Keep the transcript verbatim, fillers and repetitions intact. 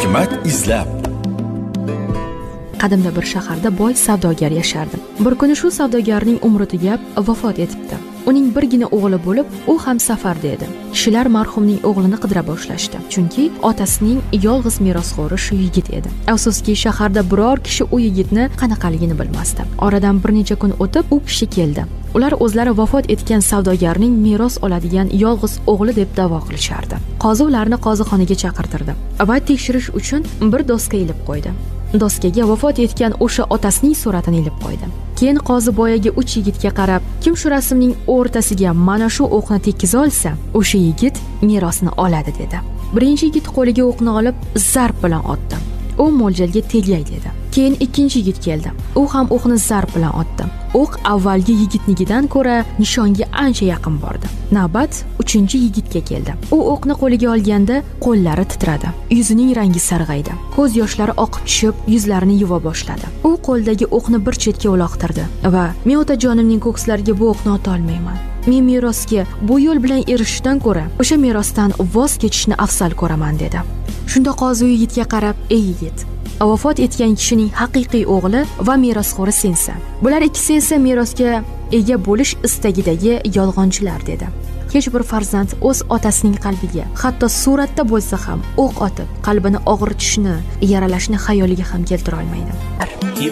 hikmat izlab. Qadimda bir shaharda boy savdogar yashardi. Bir kuni shu savdogarning umri tugab vafot etibdi. Uning birgina o'g'li bo'lib, u ham safarda edi. Kishilar marhumning o'g'lini qidira boshlashdi, chunki otasining yolg'iz merosxo'ri shu yigit edi. Afsuski, shaharda biror kishi u yigitni qanaqaligini bilmasdi. Oradan bir necha kun o'tib, u kishi keldi. Ular o'zlari vafot etgan savdogarning meros oladigan yolg'iz o'g'li deb da'vo qilishardi. Qozi ularni qozixonaga chaqirtirdi va tekshirish uchun bir doska ilib qo'ydi. Doskaga vafot etgan o'sha otasining suratini ilib qo'ydi. Keyin qozi boyaga uch yigitga qarab, kim shu rasmning o'rtasiga mana shu o'qni tekkiza olsa, o'sha yigit merosni oladi dedi. Birinchi yigit qo'liga o'qni olib zarb bilan otdi. U mo'ljalga tegay dedi. Keyin ikkinchi yigit keldi. U ham o'qni zarb bilan otdi. O'q avvalgi yigitnikidan ko'ra nishonga ancha yaqin bordi. Navbat uchinchi yigitga keldi. U o'qni qo'liga olganda qo'llari titradi. Yuzining rangi sarg'aydi. Ko'z yoshlari oqib tushib, yuzlarini yuva boshladi. U qo'ldagi o'qni bir chetga uloqtirdi va "Men otajonimning ko'kslariga bu o'qni ota olmayman. Men merosga bu yo'l bilan erishishdan ko'ra o'sha merosdan voz kechishni afzal ko'raman" dedi. Shunda qozi yigitga qarab, "Ey yigit, vafot etgan kishining haqiqiy o'g'li va merosxo'ri sensan. Bular ikkisi esa merosga ega bo'lish istagidagi yolg'onchilar" dedi. Hech bir farzand o'z otasining qalbiga, hatto suratda bo'lsa ham o'q otib, qalbini og'ritishni, yaralashni xayoliga ham keltira olmaydi.